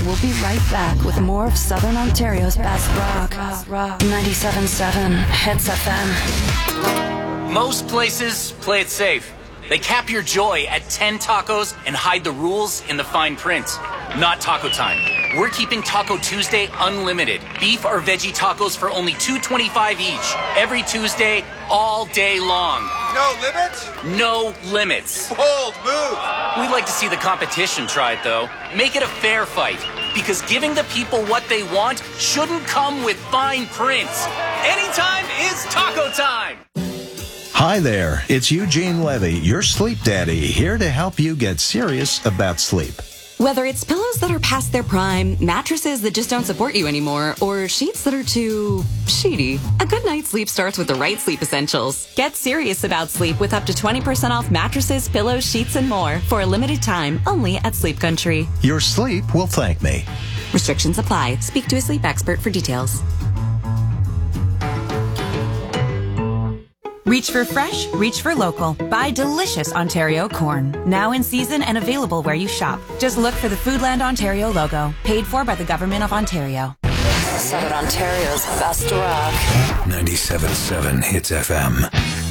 We'll be right back with more of Southern Ontario's best rock. 97.7 Hits FM. Most places play it safe. They cap your joy at 10 tacos and hide the rules in the fine print. Not Taco Time. We're keeping Taco Tuesday unlimited. Beef or veggie tacos for only $2.25 each. Every Tuesday, all day long. No limits? No limits. Bold move. We'd like to see the competition try it, though. Make it a fair fight. Because giving the people what they want shouldn't come with fine print. Anytime is Taco Time. Hi there, it's Eugene Levy, your sleep daddy, here to help you get serious about sleep. Whether it's pillows that are past their prime, mattresses that just don't support you anymore, or sheets that are too sheety, a good night's sleep starts with the right sleep essentials. Get serious about sleep with up to 20% off mattresses, pillows, sheets, and more for a limited time only at Sleep Country. Your sleep will thank me. Restrictions apply. Speak to a sleep expert for details. Reach for fresh, reach for local. Buy delicious Ontario corn. Now in season and available where you shop. Just look for the Foodland Ontario logo. Paid for by the Government of Ontario. Southern Ontario's best rock. 97.7 Hits FM.